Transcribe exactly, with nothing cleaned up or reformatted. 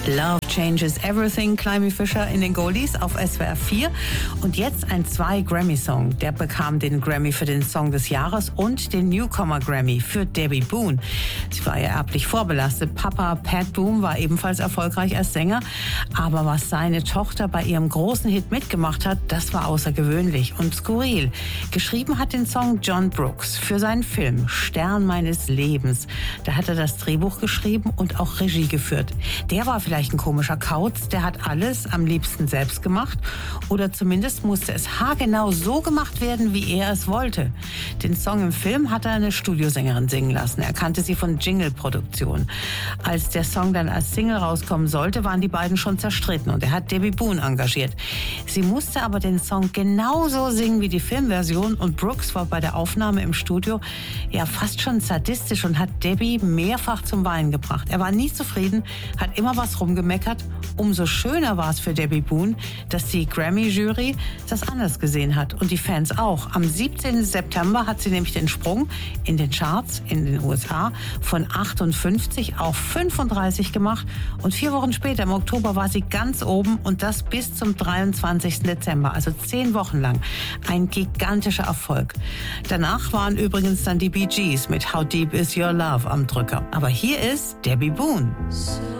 Love Changes Everything, Climby Fisher in den Goldies auf S W R vier. Und jetzt ein Zwei-Grammy-Song. Der bekam den Grammy für den Song des Jahres und den Newcomer Grammy für Debbie Boone. Sie war ja erblich vorbelastet. Papa Pat Boone war ebenfalls erfolgreich als Sänger. Aber was seine Tochter bei ihrem großen Hit mitgemacht hat, das war außergewöhnlich und skurril. Geschrieben hat den Song John Brooks für seinen Film Stern meines Lebens. Da hat er das Drehbuch geschrieben und auch Regie geführt. Der war vielleicht ein komischer Kauz, der hat alles am liebsten selbst gemacht oder zumindest musste es haargenau so gemacht werden, wie er es wollte. Den Song im Film hat er eine Studiosängerin singen lassen. Er kannte sie von Jingle-Produktion. Als der Song dann als Single rauskommen sollte, waren die beiden schon zerstritten und er hat Debbie Boone engagiert. Sie musste aber den Song genauso singen wie die Filmversion und Brooks war bei der Aufnahme im Studio ja fast schon sadistisch und hat Debbie mehrfach zum Weinen gebracht. Er war nie zufrieden, hat immer was rumgemeckert. Umso schöner war es für Debbie Boone, dass die Grammy-Jury das anders gesehen hat und die Fans auch. Am siebzehnten September hat sie nämlich den Sprung in den Charts in den U S A von achtundfünfzig auf fünfunddreißig gemacht und vier Wochen später, im Oktober, war sie ganz oben und das bis zum dreiundzwanzigsten Dezember, also zehn Wochen lang. Ein gigantischer Erfolg. Danach waren übrigens dann die Bee Gees mit How Deep Is Your Love am Drücker. Aber hier ist Debbie Boone.